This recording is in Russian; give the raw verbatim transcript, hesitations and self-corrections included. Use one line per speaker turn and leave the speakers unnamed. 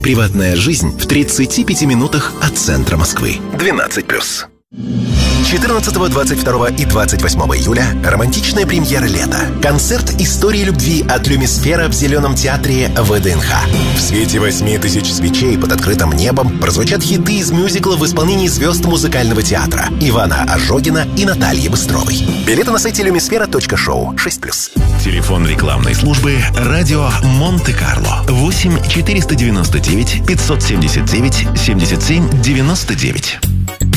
Приватная жизнь в тридцати пяти минутах от центра Москвы. двенадцать плюс. четырнадцатого, двадцать второго и двадцать восьмого июля романтичная премьера лета. Концерт «Истории любви» от Люмисфера в Зеленом театре ВДНХ. В свете восьми тысяч свечей под открытым небом прозвучат хиты из мюзикла в исполнении звезд музыкального театра Ивана Ожогина и Натальи Быстровой. Билеты на сайте люмисфера точка шоу. шесть плюс.
Телефон рекламной службы «Радио Монте-Карло». восемь четыреста девяносто девять пятьсот семьдесят девять семьдесят семь девяносто девять.